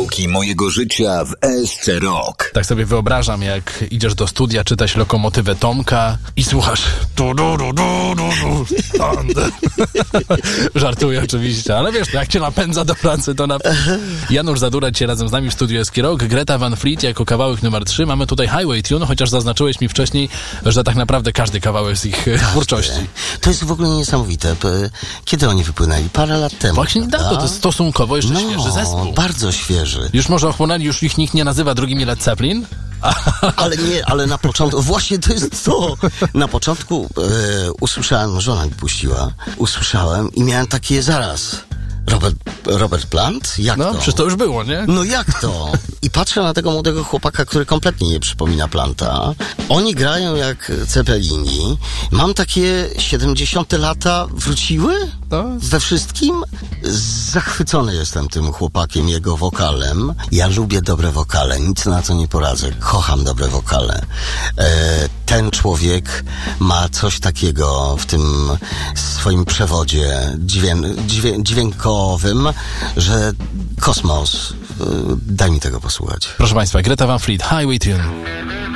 kawałki mojego życia w ESC Rock. Tak sobie wyobrażam, jak idziesz do studia, czytać Lokomotywę Tomka i słuchasz Thunder. Żartuję oczywiście, ale wiesz, jak cię napędza do pracy, to Janusz Zadura dzisiaj razem z nami w studiu ESC Rock, Greta Van Fleet jako kawałek numer 3. Mamy tutaj Highway Tune, chociaż zaznaczyłeś mi wcześniej, że tak naprawdę każdy kawałek z ich twórczości. To jest w ogóle niesamowite. Kiedy oni wypłynęli? Parę lat temu. Właśnie niedawno, to jest stosunkowo jeszcze świeży zespół. Bardzo świeży. Już może ochłonęli, już ich nikt nie nazywa drugimi Led Zeppelin? Ale na początku, właśnie to jest to. Na początku usłyszałem, żona mi puściła, usłyszałem i miałem takie zaraz. Robert Plant? Jak to? No, przecież to już było, nie? No jak to? I patrzę na tego młodego chłopaka, który kompletnie nie przypomina Planta. Oni grają jak Zeppelini. Mam takie 70 lata wróciły? No. We wszystkim? Zachwycony jestem tym chłopakiem, jego wokalem. Ja lubię dobre wokale, nic na to nie poradzę. Kocham dobre wokale. Ten człowiek ma coś takiego w tym swoim przewodzie dźwiękowym, że kosmos. Daj mi tego posłuchać. Proszę Państwa, Greta Van Fleet, Highway Tune.